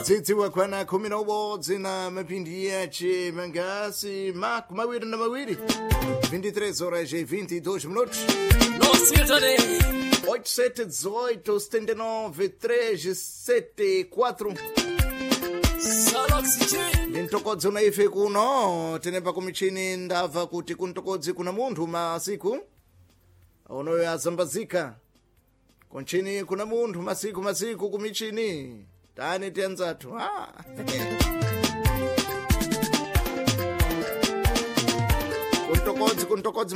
Mwadzidzi wakwana 11 na mapindi yace mangasi maku mawiri na mawiri 23 horas e 22 minutos. Nossa, 8718 79 374 ndi mtokodzi unaife kuno tenepa kumichini ndava kuti kuntokodzi kuna munthu masiku unoyo azambazika kunchini kuna munthu masiku kumichini tani tianzathu kuntokodzi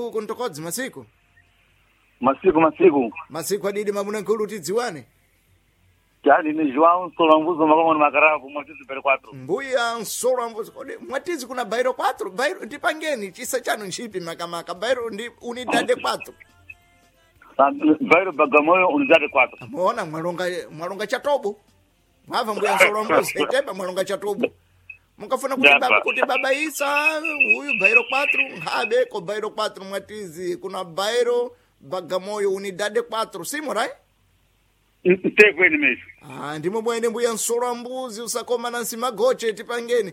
masiku adidi mamuna nkulu tidziwane Jadi ni João Solambuzo makomo makarabu mwatizi pere 4. mbuya Solambuzo kodi mwatizi kuna bairo 4 bairo ndipangeni chisa chanu nchipi makamaka bairo ndi unidade 4 Bairo Bagamoyo unidade 4. muona mwalonga chatobo mwava mbuya Solambuzo tepa mwalonga chatobo mukafuna kuti baba Isa huyu bairo 4 habe ko bairo 4 mwatizi kuna bairo Bagamoyo unidade 4 simo right Mtekweni mesho. Ndimo mwene mbuya Solambuzo usakoma nansi magoche tipangeni.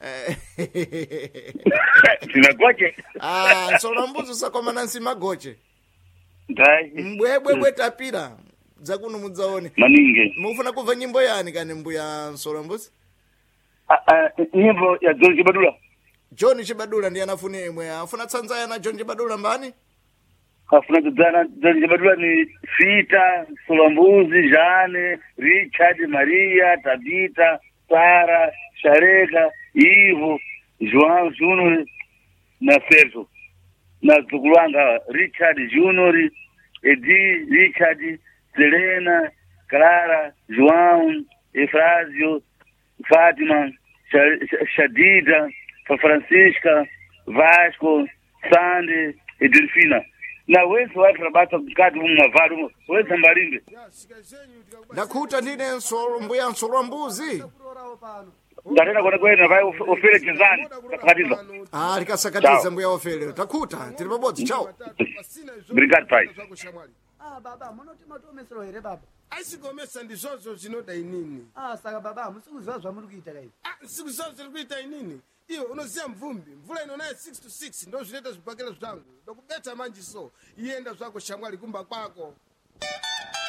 Sinagoche. Solambuzo usakoma nansi magoche. Dai. Mbwebwe tapira. Zakuno mudzaone. Maninge. Mufuna kuva nyimbo yani kane mbuya Solambuzo? Nyimbo ya John Chibadula. John Chibadula ndiye anafuna imwe. Afuna tsanzaya na John Chibadula mbani? Afuna kudzana John Chibadula ni Sita, Solambuzi, Jane, Richard, Maria, Tabita, Sara, Shareka, Ivo, João Júnior na Sergio. Na Tukulanga Richard Júnior, Edi, Richard, Selena, Clara, João, Efrásio, Fátima, Shadida, Francisca, Vasco, Sande e Delfina. Na wense watu rabata kukati mumavaru wense mbarimbe Nakuta ndine mbuya Solambuzi. ndatenda kona kwena vai ofere chizani takatiza Likasakatiza mbuya ofere. Takuta tiri pabodzi chao. Brigade pai baba, munoti matomesero here baba. Aisigomesa ndizozo zinoda inini. Saka baba, musikuziva zvamuri kuita kai. Sikuziva zviri kuita inini. Iwe unoziya mvumbi, mvula inonaye 6 to 6 ndo zvinoita zvibhakela zvangu. Ndokubeta manje so, ienda zvako shamwari kumba kwako.